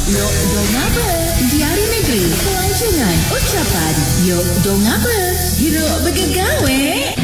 Yok dong apa? Diari Negeri Pelancongan Ucapan Yok dong apa? Hero bergegawe.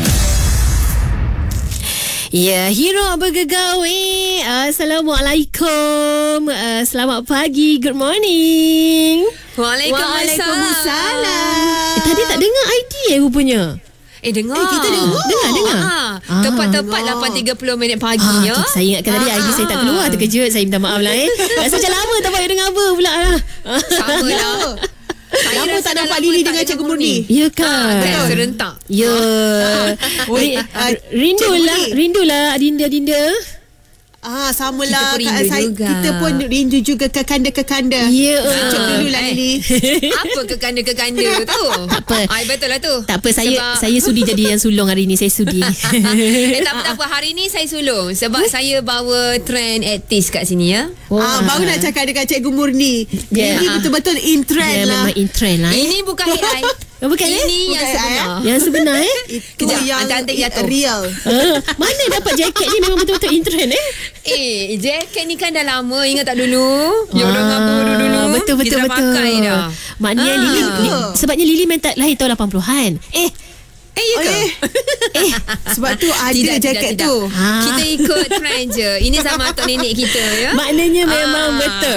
Ya, Hero bergegawe. Assalamualaikum. Selamat pagi. Good morning. Waalaikumsalam. Tadi tak dengar ID rupanya. Dengar. Kita dengar. Tepat 8.30 minit pagi ya. Saya ingatkan tadi ID saya tak keluar. Terkejut. Saya minta maaf lah. Rasa macam lama tak payah dengar apa pula lah. Sama lah. Lama tak nampak Lily dengan Cikgu Murni. Ya kan? Serentak. Ya. Rindulah Dinda. Samalah Kita pun rindu juga. Kita pun rindu juga kekanda-kekanda. Ya. Cuk dululah Lily. Apa kekanda-kekanda tu? Tak apa. Betul lah tu. Tak apa, saya sudi jadi yang sulung hari ni. Saya sudi. Tak apa. Hari ni saya sulung. Sebab saya bawa trend artis kat sini ya. Baru nak cakap dekat Cikgu Murni. Ya. Lily betul-betul in trend lah. Memang in trend lah. Ini bukan AI. Bukan Ini yang sebenar. Yang sebenar Itu Kejap, yang antek jatuh. real. Mana dapat jaket ni memang betul-betul in trend Jacket ni kan dah lama. Ingat tak dulu? Yang orang apa dulu. Betul. Kita dah pakai dah. Maknanya Lily sebabnya Lily memang tak lahir tahun 80-an. Ya ke? Sebab tu ada jaket tu. Kita ikut trend je. Ini zaman atuk nenek kita ya. Maknanya memang betul.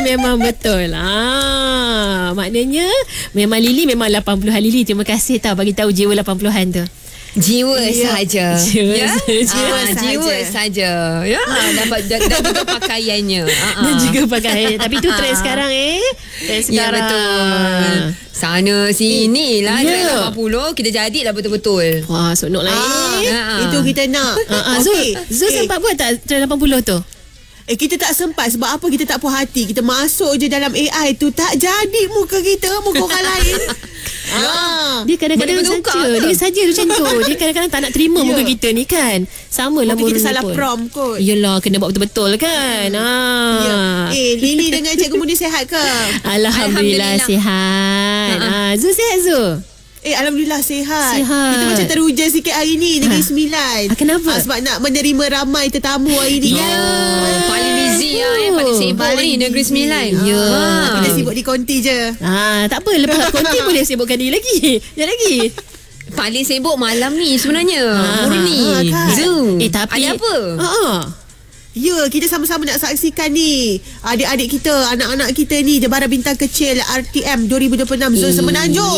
Maknanya memang Lily memang 80-an. Lily, terima kasih tau bagi tahu jiwa 80-an tu. Jiwa saja. Jiwa saja. Ya. Dan juga pakaiannya. Dan juga pakai. Tapi tu trend sekarang Trend sekarang. Ya betul. Sana sini lah trend 80 kita jadilah betul-betul. Wah, sonok lah Itu kita nak. Zul sempat buat tak trend 80 tu? Kita tak sempat. Sebab apa? Kita tak puas hati. Kita masuk je dalam AI tu, tak jadi muka kita, muka orang lain. Dia kadang-kadang saja macam tu. Dia kadang-kadang tak nak terima muka kita ni kan. Sama lah mungkin kita salah prompt kot. Yelah, kena buat betul-betul kan. Lily dengan Cikgu Murni sihat ke? Alhamdulillah sihat. Zul sihat Zul? Alhamdulillah sihat. Kita macam teruja sikit hari ni Negeri Sembilan. Kenapa? Sebab nak menerima ramai tetamu hari ni. Paling busy paling sibuk ni Negeri Sembilan. Kita sibuk di konti je. Tak apa, lepas konti boleh sibukkan diri lagi. Sekejap lagi. Paling sibuk malam ni sebenarnya. Murni Zoom. Tapi ada apa? Ya, kita sama-sama nak saksikan ni adik-adik kita, anak-anak kita ni Jabara Bintang Kecil RTM 2026 Zon Semenanjung.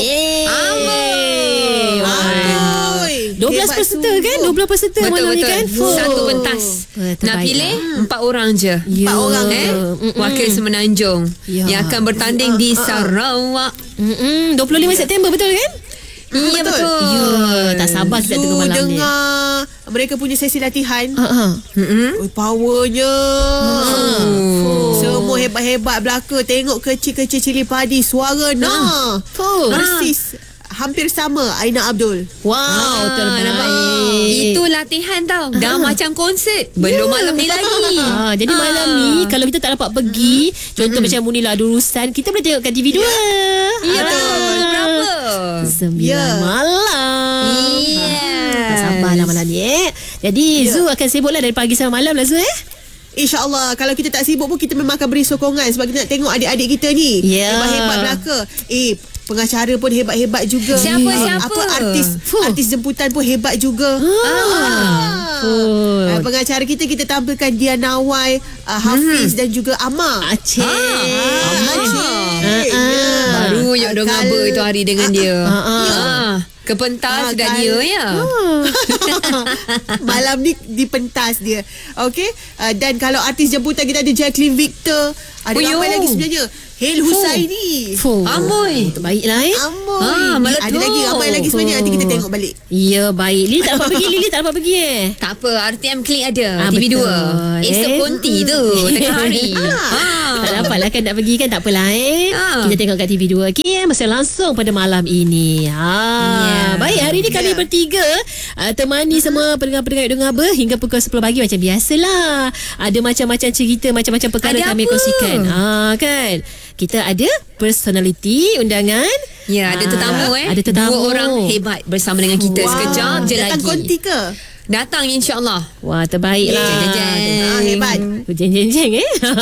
12 peserta kan? 12 peserta malam ni kan? Satu pentas. Nak pilih 4 orang je. 4 orang wakil Semenanjung yang akan bertanding di Sarawak. 25 September betul kan? Ya betul. Tak sabar kita tengok malam ni. Dengar mereka punya sesi latihan. Powernya. Semua hebat-hebat belaka. Tengok kecil-kecil cili padi. Suara persis. Hampir sama Aina Abdul. Wow, terbaik. Itu latihan tau. Dah macam konsert. Belum malam ni lagi. Jadi malam ni kalau kita tak dapat pergi, contoh macam Muni lah ada urusan, kita boleh tengok kat TV2. Ya betul. Berapa? 9 malam. Tak sabarlah malam ni Jadi Zul akan sibuk lah dari pagi sampai malam lah Zul InsyaAllah. Kalau kita tak sibuk pun, kita memang akan beri sokongan. Sebab kita nak tengok adik-adik kita ni hebat-hebat belaka. Pengacara pun hebat-hebat juga. Siapa? Artis jemputan pun hebat juga. Pengacara kita tampilkan Dia Nawai, Hafiz dan juga Amar. Baru Yok dong apa itu hari dengan dia. Ke pentas dah dia ya. Malam ni di pentas dia. Okey. Dan kalau artis jemputan kita ada Jacqueline Victor. Ada ramai lagi sebenarnya. Hel Husaini. Amboi. Terbaiklah Amboi. Ada lagi ramai lagi sebenarnya. Nanti kita tengok balik. Ya baik. Lily tak dapat pergi. Tak apa, RTM Klik ada. TV2. Esok konti tu tengah hari. Tak dapat lah kan nak pergi kan. Tak apalah Kita tengok kat TV2 masa langsung pada malam ini. Baik, hari ni kami bertiga temani semua pendengar-pendengar Dengar hingga pukul 10 pagi macam biasalah. Ada macam-macam cerita, macam-macam perkara ada kami kongsikan. Kan? Kita ada personality undangan. Ya, ada tetamu Ada tetamu. 2 orang hebat bersama dengan kita. Sekejap je lagi. Datang konti ke? datang insya-Allah. Wah, terbaiklah. Hebat. Jeng-jeng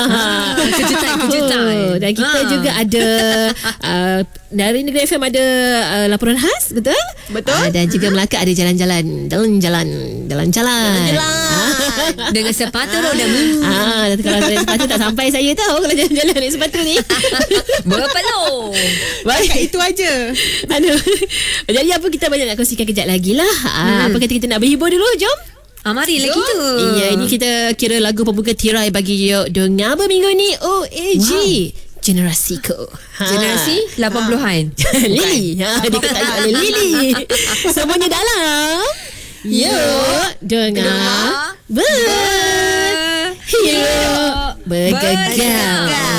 Kejutan. Dan kita juga ada dari Negeri FM ada laporan khas, betul? Dan juga Melaka ada jalan-jalan. Dengan sepatu roda. Kalau saya sepatu tak sampai saya tahu kalau jalan-jalan naik sepatu ni. Berpeluh. Baik, itu aja. Jadi apa kita banyak nak kongsikan kejap lagi lah. Apa kata kita nak berhibur dulu, jom. Marilah kita. Ya, ini kita kira lagu pembuka tirai bagi Dongaba minggu ni. OAG. Generasiku. Generasi 80-an. Lili. Dia kata oleh Lili. Semuanya dalam. Yuk dengar. Bergegar.